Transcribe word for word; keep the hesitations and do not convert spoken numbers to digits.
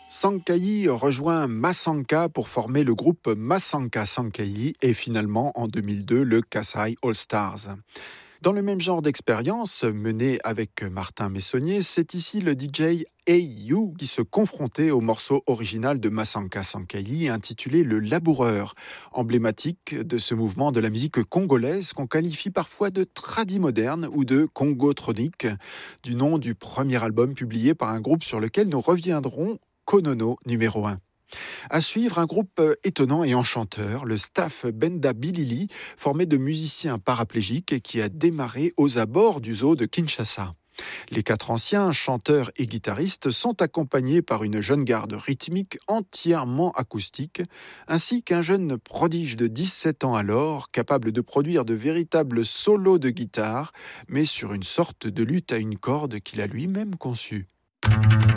Sankei rejoint Masanka pour former le groupe Masanka Sankei et finalement en deux mille deux le Kasai All Stars. Dans le même genre d'expérience menée avec Martin Messonnier, c'est ici le D J Hey qui se confrontait au morceau original de Masanka Sankei intitulé Le Laboureur, emblématique de ce mouvement de la musique congolaise qu'on qualifie parfois de tradi-moderne ou de congotronique, du nom du premier album publié par un groupe sur lequel nous reviendrons, Konono numéro un. À suivre, un groupe étonnant et enchanteur, le staff Benda Bilili, formé de musiciens paraplégiques qui a démarré aux abords du zoo de Kinshasa. Les quatre anciens, chanteurs et guitaristes, sont accompagnés par une jeune garde rythmique entièrement acoustique, ainsi qu'un jeune prodige de dix-sept ans alors, capable de produire de véritables solos de guitare, mais sur une sorte de lutte à une corde qu'il a lui-même conçue.